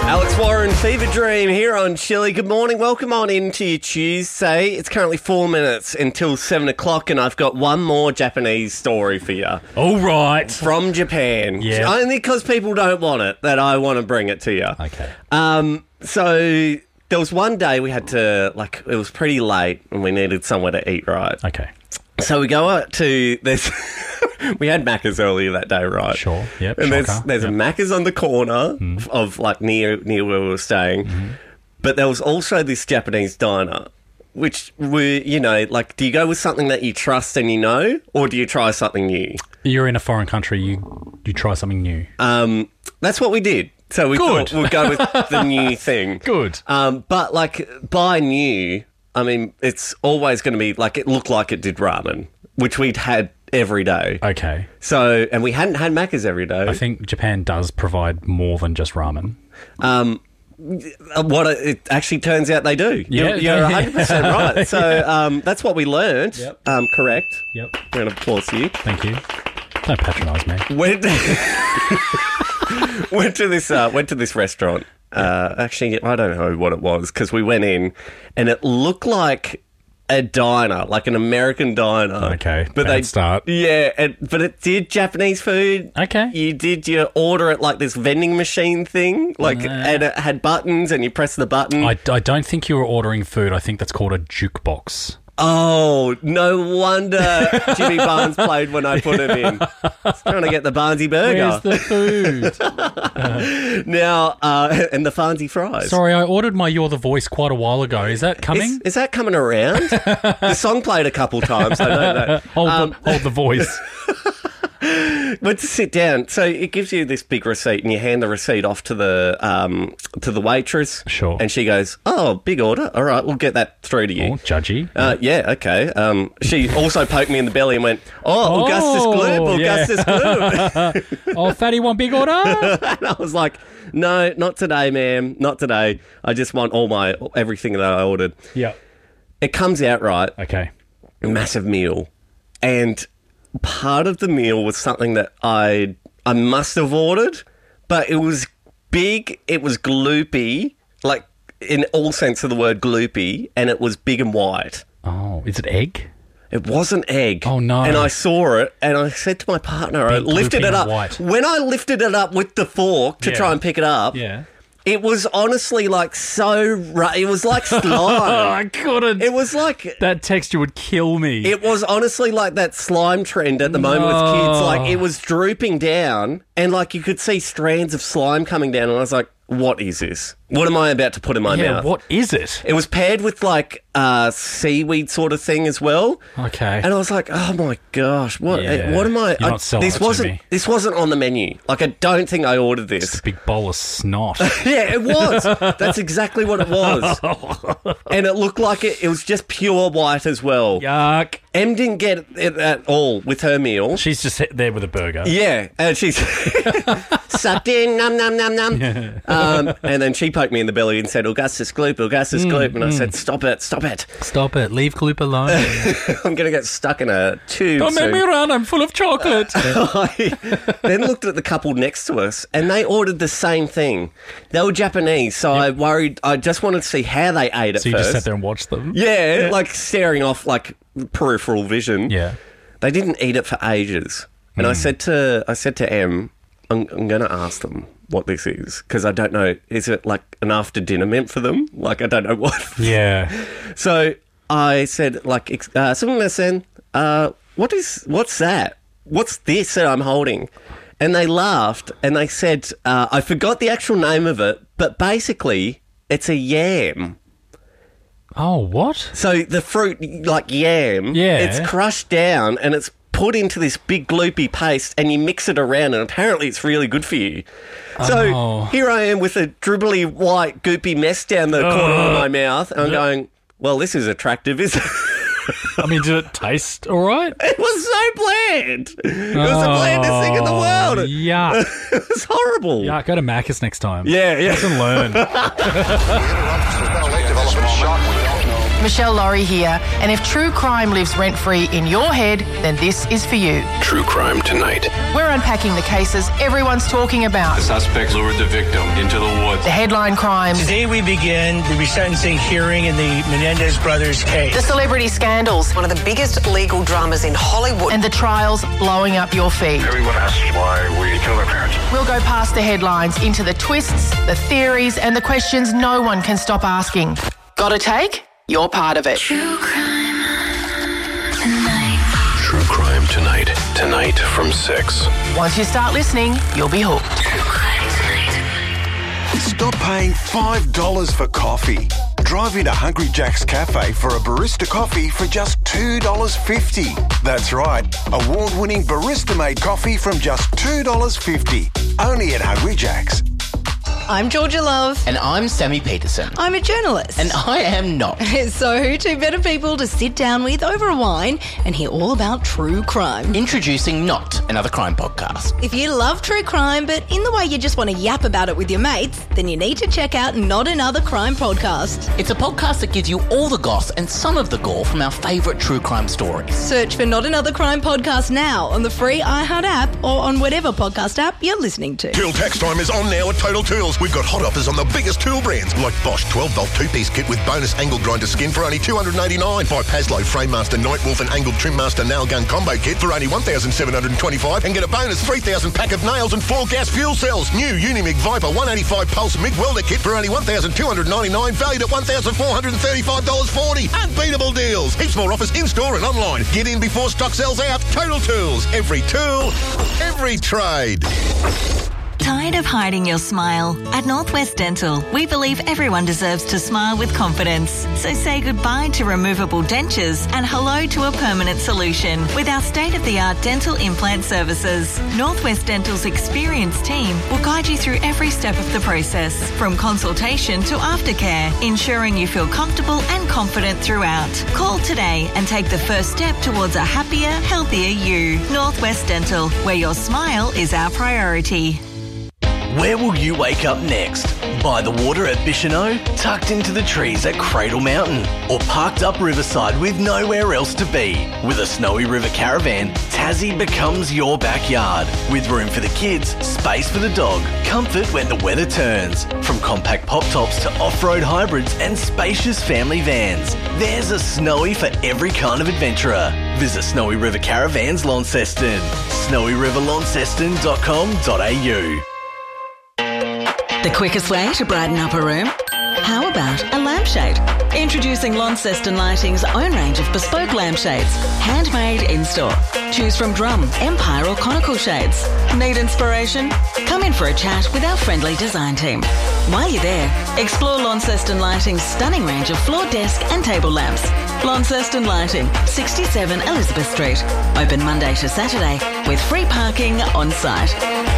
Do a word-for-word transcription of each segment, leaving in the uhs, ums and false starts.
Alex Warren, Fever Dream here on Chilli. Good morning. Welcome on into your Tuesday. It's currently four minutes until seven o'clock, and I've got one more Japanese story for you. All right. From Japan. Yeah. Only because people don't want it that I want to bring it to you. Okay. Um, so there was one day we had to, like, it was pretty late and we needed somewhere to eat, right? Okay. So we go out to this. We had Macca's earlier that day, right? Sure. Yep. And there's shocker. there's Yep. a Macca's on the corner Mm. of like near near where we were staying, Mm-hmm. but there was also this Japanese diner, which we you know like do you go with something that you trust and you know, or do you try something new? You're in a foreign country. You you try something new. Um, that's what we did. So we Good. thought we'd go with the new thing. Good. Um, but like by new, I mean it's always going to be like it looked like it did ramen, which we'd had every day. Okay. So, and we hadn't had Macca's every day. I think Japan does provide more than just ramen. Um, what it actually turns out they do. Yeah, you're, you're one hundred percent right. So Yeah. um, that's what we learned. Yep. Um, correct. Yep. Round of applause to you. Thank you. Don't patronise me. Went, went to this. Uh, went to this restaurant. Uh, actually, I don't know what it was because we went in, and it looked like a diner, like an American diner. Okay, but bad they start. Yeah, and, but it did Japanese food. Okay. You did you order it like this vending machine thing, like, Uh. and it had buttons, and you press the button. I, I don't think you were ordering food. I think that's called a jukebox. Oh, no wonder Jimmy Barnes played when I put him in. He's trying to get the Barnesy burger. Where's the food? Now, uh, and the Farnsey fries. Sorry, I ordered my You're the Voice quite a while ago. Is that coming? Is, is that coming around? The song played a couple times. I don't know. hold, Um, the, hold the voice. But to sit down, so it gives you this big receipt, and you hand the receipt off to the um, to the waitress. Sure. And she goes, "Oh, big order. All right, we'll get that through to you." Oh, judgy. Uh, yeah, okay. Um, she also poked me in the belly and went, "Oh, Augustus Oh, Gloop, yeah. Augustus Gloop." Oh, fatty, one big order? And I was like, "No, not today, ma'am. Not today. I just want all my everything that I ordered." Yeah. It comes out right, Okay. massive meal, and part of the meal was something that I I must have ordered, but it was big. It was gloopy, like in all sense of the word gloopy, and it was big and white. Oh, is it egg? It wasn't egg. Oh, no. And I saw it, and I said to my partner, I Big, lifted gloopy it up. and white. When I lifted it up with the fork to Yeah. try and pick it up, Yeah. it was honestly like so. Ru- it was like Oh, I slime. couldn't. It was like. That texture would kill me. It was honestly like that slime trend at the moment with kids. Like, it was drooping down, and like you could see strands of slime coming down, and I was like, what is this? What am I about to put in my yeah, mouth? what is it? It was paired with like uh, seaweed sort of thing as well. Okay. And I was like, oh my gosh, what Yeah. what am I? You're I- not selling this it to wasn't me. this wasn't on the menu. Like, I don't think I ordered It's this. a big bowl of snot. Yeah, it was. That's exactly what it was. And it looked like it, it was just pure white as well. Yuck. Em didn't get it at all with her meal. She's just there with a burger. Yeah, and she's sucked in, num num num num. Um, and then she poked me in the belly and said, "Augustus Gloop, Augustus Mm, Gloop," and I said, "Stop it, stop it! Stop it. Leave Gloop alone. I'm going to get stuck in a tube." Don't make soon. me run. I'm full of chocolate. I then looked at the couple next to us, and they ordered the same thing. They were Japanese, so I worried. I just wanted to see how they ate it So you first. just sat there and watched them? Yeah, like staring off, like peripheral vision. Yeah. They didn't eat it for ages, and I said to I said to Em, I'm, I'm going to ask them what this is because I don't know. Is it like an after dinner meant for them? Like, I don't know what. Yeah. So I said, like, ex- uh, "Sumimasen, uh, what is what's that? What's this that I'm holding?" And they laughed and they said, uh, "I forgot the actual name of it, but basically it's a yam." Oh, what? So the fruit, like yam, Yeah. it's crushed down and it's put into this big gloopy paste, and you mix it around, and apparently it's really good for you. So Oh. here I am with a dribbly white goopy mess down the corner of my mouth, and I'm going, well, this is attractive, isn't it? I mean, did it taste all right? It was so bland. It was the blandest thing in the world. Yeah. It was horrible. Yeah, go to Macca's next time. Yeah, yeah. Lesson learned. Development shot we don't know. Michelle Laurie here, and if true crime lives rent-free in your head, then this is for you. True Crime Tonight. We're unpacking the cases everyone's talking about. The suspects lured the victim into the woods. The headline crimes. Today we begin the resentencing hearing in the Menendez brothers case. The celebrity scandals. One of the biggest legal dramas in Hollywood. And the trials blowing up your feed. Everyone asks why we killed our parents. We'll go past the headlines into the twists, the theories, and the questions no one can stop asking. Got a take? You're part of it. True Crime Tonight. True Crime Tonight. Tonight from six. Once you start listening, you'll be hooked. True Crime Tonight. Stop paying five dollars for coffee. Drive into Hungry Jack's Cafe for a barista coffee for just two dollars fifty. That's right, award-winning barista-made coffee from just two dollars fifty. Only at Hungry Jack's. I'm Georgia Love. And I'm Sammy Peterson. I'm a journalist. And I am not. So, two better people to sit down with over a wine and hear all about true crime. Introducing Not, another crime podcast. If you love true crime, but in the way you just want to yap about it with your mates, then you need to check out Not Another Crime Podcast. It's a podcast that gives you all the goss and some of the gore from our favourite true crime stories. Search for Not Another Crime Podcast now on the free iHeart app or on whatever podcast app you're listening to. Tool tax time is on now at Total Tools. We've got hot offers on the biggest tool brands like Bosch twelve volt two-piece kit with bonus angle grinder skin for only two hundred eighty-nine dollars. Buy Paslow Framemaster Nightwolf and angled trim master nail gun combo kit for only one thousand seven hundred twenty-five dollars and get a bonus three thousand pack of nails and four gas fuel cells. New Unimig Viper one eighty-five Pulse MIG welder kit for only one thousand two hundred ninety-nine dollars, valued at one thousand four hundred thirty-five dollars forty. Unbeatable deals. Heaps more offers in-store and online. Get in before stock sells out. Total Tools. Every tool, every trade. Tired of hiding your smile? At Northwest Dental, we believe everyone deserves to smile with confidence. So say goodbye to removable dentures and hello to a permanent solution with our state-of-the-art dental implant services. Northwest Dental's experienced team will guide you through every step of the process, from consultation to aftercare, ensuring you feel comfortable and confident throughout. Call today and take the first step towards a happier, healthier you. Northwest Dental, where your smile is our priority. Where will you wake up next? By the water at Bicheno, tucked into the trees at Cradle Mountain, or parked up riverside with nowhere else to be? With a Snowy River Caravan, Tassie becomes your backyard. With room for the kids, space for the dog, comfort when the weather turns. From compact pop tops to off-road hybrids and spacious family vans, there's a Snowy for every kind of adventurer. Visit Snowy River Caravans Launceston. snowy river launceston dot com dot a u. The quickest way to brighten up a room? How about a lampshade? Introducing Launceston Lighting's own range of bespoke lampshades, handmade in-store. Choose from drum, empire or conical shades. Need inspiration? Come in for a chat with our friendly design team. While you're there, explore Launceston Lighting's stunning range of floor desk and table lamps. Launceston Lighting, sixty-seven Elizabeth Street. Open Monday to Saturday with free parking on site.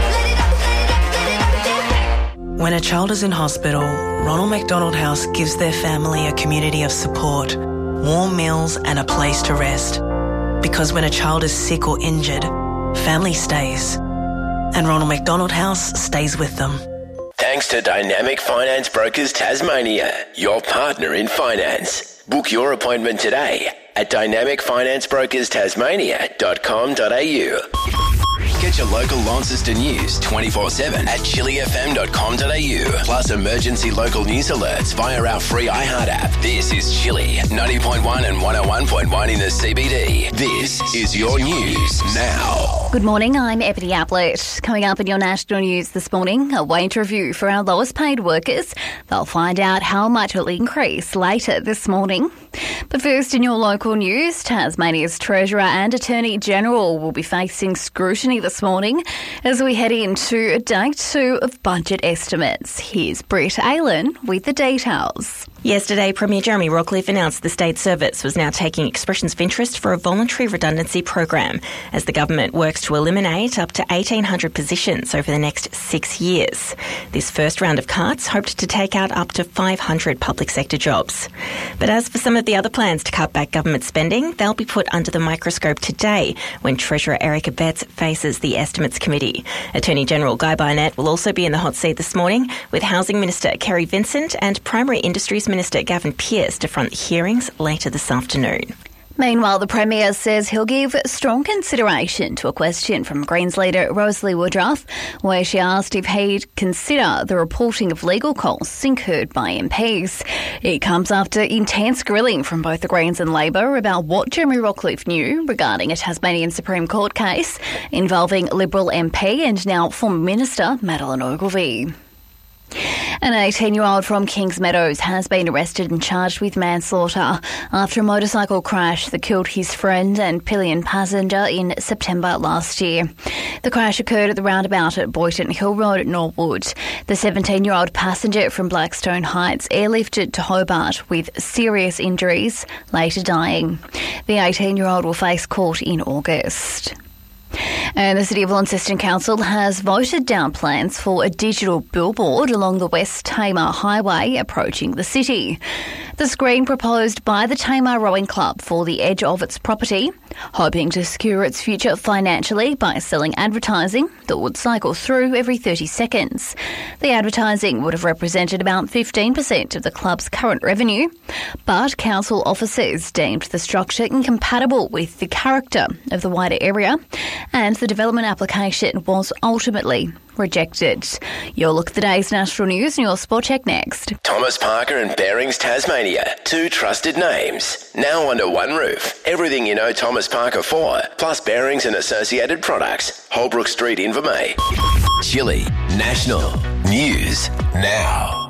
When a child is in hospital, Ronald McDonald House gives their family a community of support, warm meals and a place to rest. Because when a child is sick or injured, family stays. And Ronald McDonald House stays with them. Thanks to Dynamic Finance Brokers Tasmania, your partner in finance. Book your appointment today at dynamic finance brokers tasmania dot com dot a u. Get your local Launceston news twenty-four seven at chili f m dot com dot a u. Plus emergency local news alerts via our free iHeart app. This is Chili, ninety point one and one oh one point one in the C B D. This is your news now. Good morning, I'm Ebony Ablett. Coming up in your national news this morning, a wage review for our lowest paid workers. They'll find out how much it'll increase later this morning. But first, in your local news, Tasmania's Treasurer and Attorney General will be facing scrutiny this morning as we head into day two of budget estimates. Here's Brett Aylen with the details. Yesterday, Premier Jeremy Rockliff announced the State Service was now taking expressions of interest for a voluntary redundancy program as the government works to eliminate up to eighteen hundred positions over the next six years. This first round of cuts hoped to take out up to five hundred public sector jobs. But as for some of the other plans to cut back government spending, they'll be put under the microscope today when Treasurer Erica Betts faces the Estimates Committee. Attorney General Guy Barnett will also be in the hot seat this morning with Housing Minister Kerry Vincent and Primary Industries Minister Gavin Pearce to front the hearings later this afternoon. Meanwhile, the Premier says he'll give strong consideration to a question from Greens leader Rosalie Woodruff, where she asked if he'd consider the reporting of legal costs incurred by M Ps. It comes after intense grilling from both the Greens and Labor about what Jeremy Rockliff knew regarding a Tasmanian Supreme Court case involving Liberal M P and now former Minister Madeleine Ogilvie. An eighteen-year-old from Kings Meadows has been arrested and charged with manslaughter after a motorcycle crash that killed his friend and pillion passenger in September last year. The crash occurred at the roundabout at Boyton Hill Road at Norwood. The seventeen-year-old passenger from Blackstone Heights airlifted to Hobart with serious injuries, later dying. The eighteen-year-old will face court in August. And the City of Launceston Council has voted down plans for a digital billboard along the West Tamar Highway approaching the city. The screen proposed by the Tamar Rowing Club for the edge of its property, hoping to secure its future financially by selling advertising that would cycle through every thirty seconds. The advertising would have represented about fifteen percent of the club's current revenue, but council officers deemed the structure incompatible with the character of the wider area, and the development application was ultimately rejected. Your look at the day's national news and your sport check next. Thomas Parker and Bearings Tasmania, two trusted names, now under one roof. Everything you know Thomas Parker for, plus Bearings and associated products. Holbrook Street, Invermay. Chile National News Now.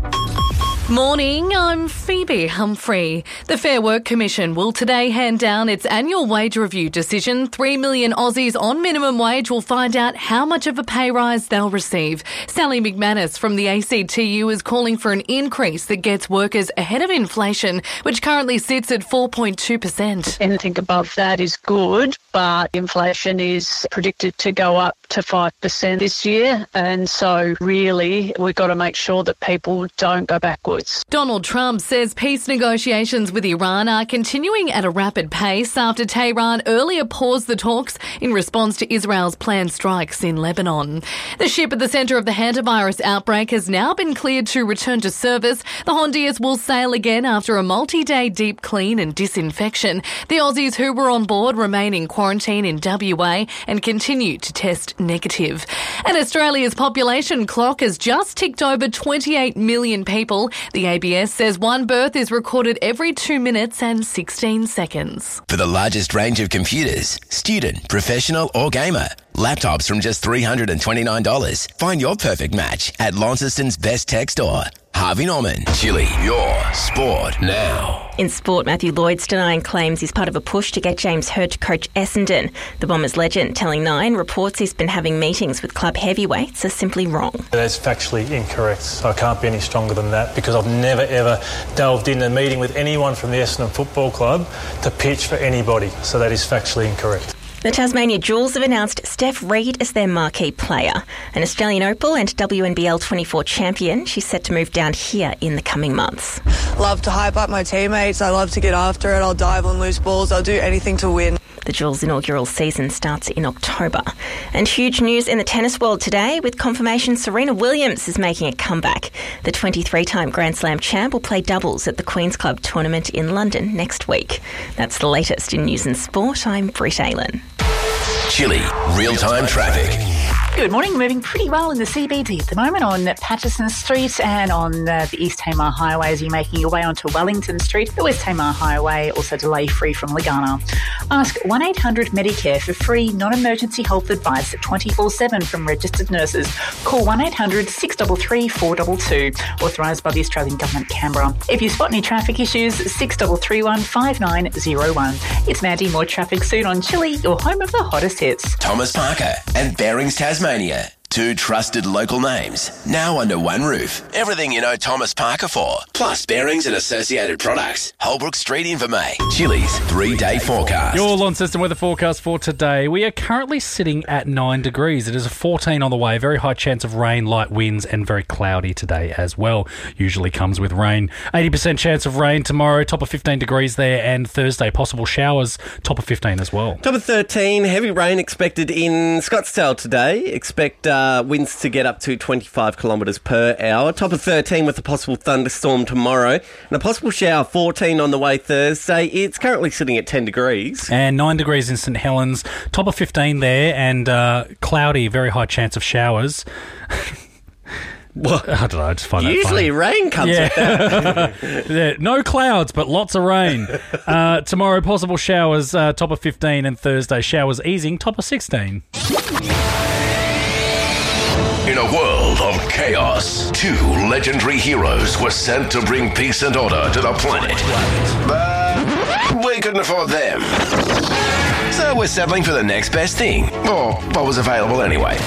Morning, I'm Phoebe Humphrey. The Fair Work Commission will today hand down its annual wage review decision. Three million Aussies on minimum wage will find out how much of a pay rise they'll receive. Sally McManus from the A C T U is calling for an increase that gets workers ahead of inflation, which currently sits at four point two percent. Anything above that is good, but inflation is predicted to go up to five percent this year. And so really, we've got to make sure that people don't go backwards. Donald Trump says peace negotiations with Iran are continuing at a rapid pace after Tehran earlier paused the talks in response to Israel's planned strikes in Lebanon. The ship at the centre of the hantavirus outbreak has now been cleared to return to service. The Hondias will sail again after a multi-day deep clean and disinfection. The Aussies who were on board remain in quarantine in W A and continue to test negative. And Australia's population clock has just ticked over twenty-eight million people. The A B S says one birth is recorded every two minutes and sixteen seconds. For the largest range of computers, student, professional or gamer, laptops from just three hundred twenty-nine dollars. Find your perfect match at Launceston's best tech store. Harvey Norman, Chile, your sport now. In sport, Matthew Lloyd's denying claims he's part of a push to get James Hird to coach Essendon. The Bombers legend telling Nine reports he's been having meetings with club heavyweights are simply wrong. That's factually incorrect. I can't be any stronger than that because I've never ever delved in a meeting with anyone from the Essendon Football Club to pitch for anybody. So that is factually incorrect. The Tasmania Jewels have announced Steph Reid as their marquee player. An Australian Opal and W N B L twenty-four champion, she's set to move down here in the coming months. Love to hype up my teammates. I love to get after it. I'll dive on loose balls. I'll do anything to win. The Jewels' inaugural season starts in October. And huge news in the tennis world today with confirmation Serena Williams is making a comeback. The twenty-three-time Grand Slam champ will play doubles at the Queen's Club tournament in London next week. That's the latest in news and sport. I'm Britt Aylen. Chile real-time traffic. Good morning. Moving pretty well in the C B D at the moment on Patterson Street and on uh, the East Tamar Highway as you're making your way onto Wellington Street. The West Tamar Highway also delay-free from Lagana. Ask one eight hundred Medicare for free non-emergency health advice twenty-four seven from registered nurses. Call one eight hundred six three three four two two, authorised by the Australian Government, Canberra. If you spot any traffic issues, six three three one five nine zero one. It's Mandy. More traffic soon on Chile, your home of the hottest hits. Thomas Parker and Bearings Tasmania. Two trusted local names, now under one roof. Everything you know Thomas Parker for, plus Bearings and associated products. Holbrook Street, Invermay. Chile's three-day forecast. Your Launceston weather forecast for today. We are currently sitting at nine degrees. It is a fourteen on the way. Very high chance of rain, light winds, and very cloudy today as well. Usually comes with rain. eighty percent chance of rain tomorrow, top of fifteen degrees there, and Thursday, possible showers, top of fifteen as well. Top of thirteen, heavy rain expected in Scottsdale today. Expect uh, uh, winds to get up to twenty-five kilometres per hour. Top of thirteen with a possible thunderstorm tomorrow. And a possible shower, fourteen on the way Thursday. It's currently sitting at ten degrees. And nine degrees in St Helens. Top of fifteen there, and uh, cloudy, very high chance of showers. What? I don't know, I just find that Usually funny. rain comes yeah. with that. yeah, no clouds, but lots of rain. Uh, tomorrow, possible showers, uh, top of fifteen, and Thursday, showers easing, top of sixteen. In a world of chaos, two legendary heroes were sent to bring peace and order to the planet. But we couldn't afford them. So we're settling for the next best thing, or what was available anyway.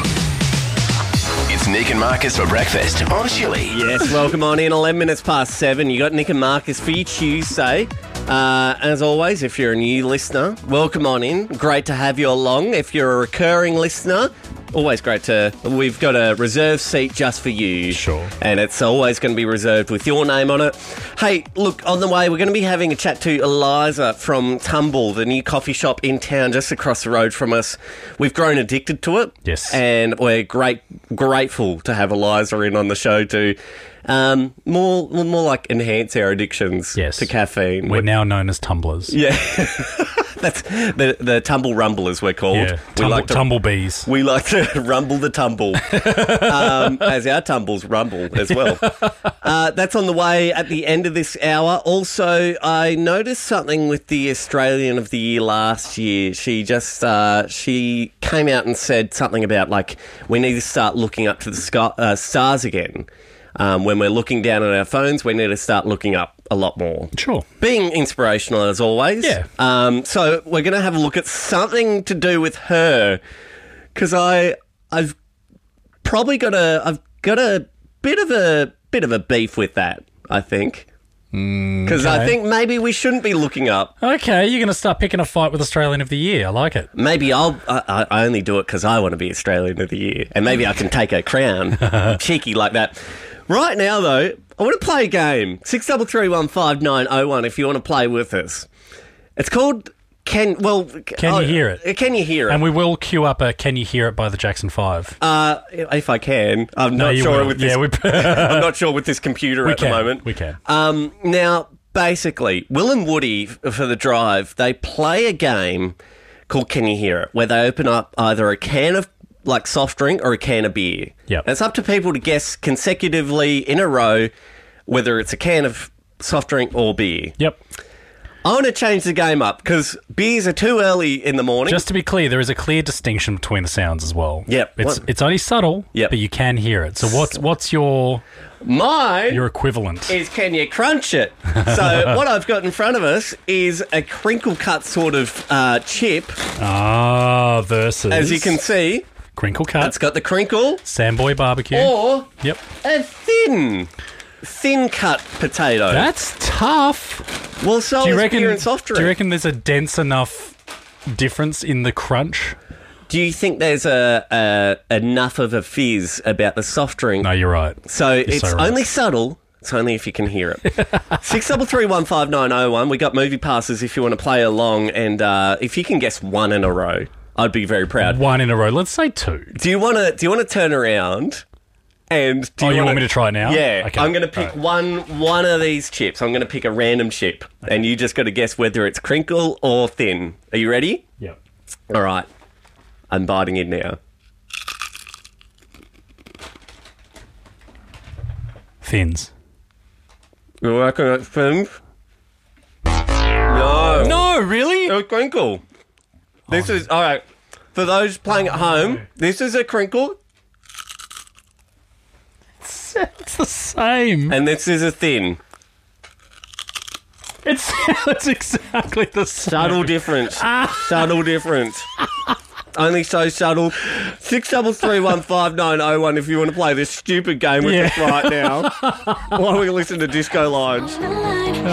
It's Nick and Marcus for breakfast on Chili. Yes, welcome on in. eleven minutes past seven. You got Nick and Marcus for your Tuesday. Uh, as always, if you're a new listener, welcome on in. Great to have you along. If you're a recurring listener, always great to... We've got a reserved seat just for you. Sure. And it's always going to be reserved with your name on it. Hey, look, on the way, we're going to be having a chat to Eliza from Tumble, the new coffee shop in town just across the road from us. We've grown addicted to it. Yes. And we're great, grateful to have Eliza in on the show to um, more more like enhance our addictions Yes. to caffeine. We're now known as tumblers. Yeah. That's the the tumble rumblers we're called. Yeah, we tumble, like to, tumblebees. We like to rumble the tumble, um, as our tumbles rumble as well. Uh, that's on the way at the end of this hour. Also, I noticed something with the Australian of the Year last year. She just uh, she came out and said something about like we need to start looking up to the sky, uh, stars again. Um, when we're looking down at our phones, we need to start looking up a lot more. Sure. Being inspirational as always. Yeah. Um, so we're going to have a look at something to do with her, because I I've probably got a I've got a bit of a bit of a beef with that. I think. Because I okay. think maybe we shouldn't be looking up. Okay, you're going to start picking a fight with Australian of the Year. I like it. Maybe I'll. I, I only do it because I want to be Australian of the Year, and maybe I can take a crown, cheeky like that. Right now, though, I want to play a game. Six double three one five nine zero one. If you want to play with us, it's called Can. Well, Can oh, you hear it? Can you hear it? And we will queue up a Can You Hear It by the Jackson Five. Uh, if I can, I'm No, not you sure will. with this. Yeah, we- I'm not sure with this computer We at can. the moment. We can. Um, now, basically, Will and Woody f- for the drive, they play a game called Can You Hear It, where they open up either a can of like soft drink or a can of beer. Yep. And it's up to people to guess consecutively in a row whether it's a can of soft drink or beer. Yep. I want to change the game up because beers are too early in the morning. Just to be clear, there is a clear distinction between the sounds as well. Yep. It's What? it's only subtle, Yep. but you can hear it. So what's what's your Mine your equivalent? is Can You Crunch It? So what I've got in front of us is a crinkle cut sort of uh, chip. Ah, versus As you can see, crinkle cut. it's got the crinkle Samboy barbecue. or Yep. a thin, thin cut potato. That's tough. well, so Do you is reckon? beer and soft drink. Do you reckon there's a dense enough difference in the crunch? Do you think there's a, a enough of a fizz about the soft drink? No, you're right. So You're it's so right. only subtle. It's only if you can hear it. Six double three one five nine zero one. We got movie passes if you want to play along, and uh, if you can guess one in a row, I'd be very proud. One in a row. Let's say two. Do you want to? Do you want to turn around? And do Oh, you, you wanna, want me to try now? Yeah, Okay. I'm going to pick All right. one one of these chips. I'm going to pick a random chip, and you just got to guess whether it's crinkle or thin. Are you ready? Yep. All right, I'm biting in now. Thins. You reckon it's thin? No. No, really? It's crinkle. This is all right. For those playing at home, this is a crinkle, It's, it's the same. and this is a thin. It's it's exactly the same. Subtle difference. Subtle difference. Only so subtle. Six double three one five nine zero one. If you want to play this stupid game with Yeah. us right now, while we listen to Disco Lines.